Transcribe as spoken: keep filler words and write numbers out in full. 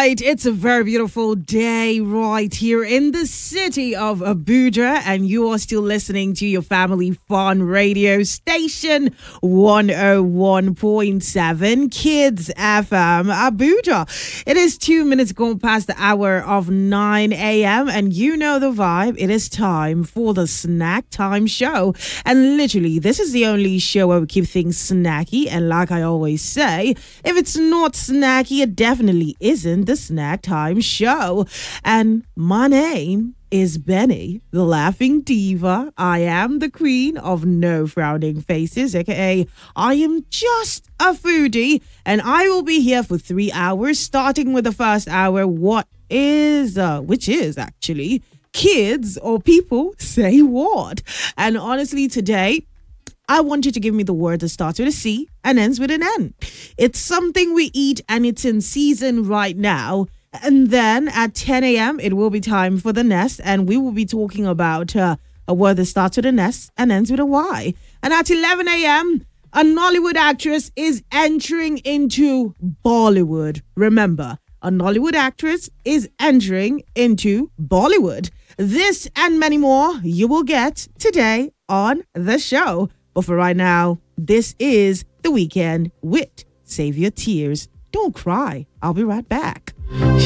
right, it's a very beautiful day right here in the city of Abuja, and you are still listening to your family fun radio station one oh one point seven Kids F M Abuja. It is two minutes gone past the hour of nine a.m. and you know the vibe. It is time for the Snack Time Show, and literally this is the only show where we keep things snacky. And like I always say, if it's not snacky, it definitely isn't the Snack Time Show. And my name is Benny, the Laughing Diva. I am the queen of no frowning faces, aka I am just a foodie, and I will be here for three hours, starting with the first hour, what is, uh, which is actually Kids or People Say What. And honestly, today, I want you to give me the word that starts with a C and ends with an N. It's something we eat and it's in season right now. And then at ten a.m., it will be time for the nest. And we will be talking about uh, a word that starts with an S and ends with a Y. And at eleven a.m., a Nollywood actress is entering into Bollywood. Remember, a Nollywood actress is entering into Bollywood. This and many more you will get today on the show. But for right now, this is The Weekend with Save Your Tears. Don't cry. I'll be right back.